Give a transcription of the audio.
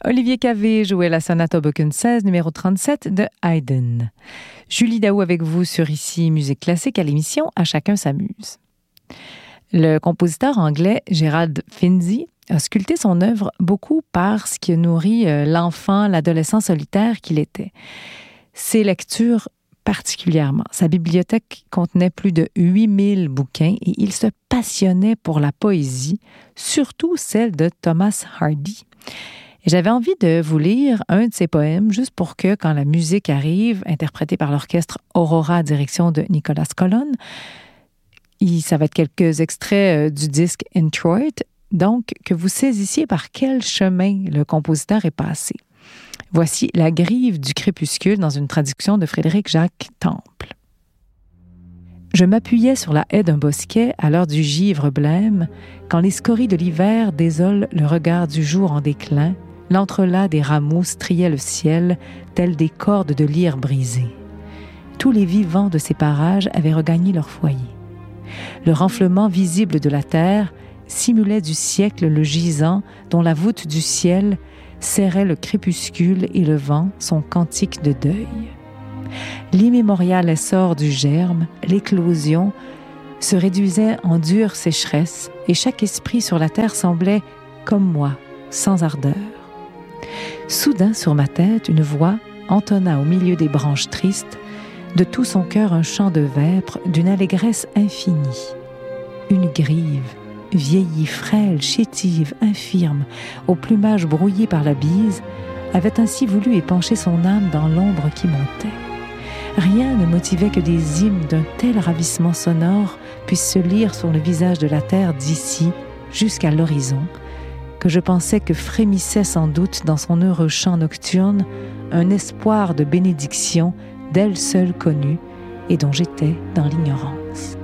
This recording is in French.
Olivier Cavé jouait la sonate Hoboken 16, numéro 37 de Haydn. Julie Daou avec vous sur Ici Musique Classique à l'émission À chacun s'amuse. Le compositeur anglais Gerald Finzi a sculpté son œuvre beaucoup par ce qui a nourri l'enfant, l'adolescent solitaire qu'il était. Ses lectures particulièrement. Sa bibliothèque contenait plus de 8000 bouquins et il se passionnait pour la poésie, surtout celle de Thomas Hardy. Et j'avais envie de vous lire un de ses poèmes, juste pour que, quand la musique arrive, interprétée par l'orchestre Aurora, direction de Nicolas Colon, ça va être quelques extraits du disque Introit, donc que vous saisissiez par quel chemin le compositeur est passé. Voici La Grive du crépuscule dans une traduction de Frédéric-Jacques Temple. Je m'appuyais sur la haie d'un bosquet à l'heure du givre blême, quand les scories de l'hiver désolent le regard du jour en déclin, l'entrelacs des rameaux striait le ciel, tels des cordes de lyre brisées. Tous les vivants de ces parages avaient regagné leur foyer. Le renflement visible de la terre simulait du siècle le gisant dont la voûte du ciel serrait le crépuscule et le vent son cantique de deuil. L'immémorial essor du germe, l'éclosion, se réduisait en dure sécheresse et chaque esprit sur la terre semblait, comme moi, sans ardeur. Soudain, sur ma tête, une voix entonna au milieu des branches tristes, de tout son cœur un chant de vêpres d'une allégresse infinie. Une grive, vieillie, frêle, chétive, infirme, au plumage brouillé par la bise, avait ainsi voulu épancher son âme dans l'ombre qui montait. Rien ne motivait que des hymnes d'un tel ravissement sonore puissent se lire sur le visage de la terre d'ici jusqu'à l'horizon, que je pensais que frémissait sans doute dans son heureux chant nocturne un espoir de bénédiction d'elle seule connue et dont j'étais dans l'ignorance.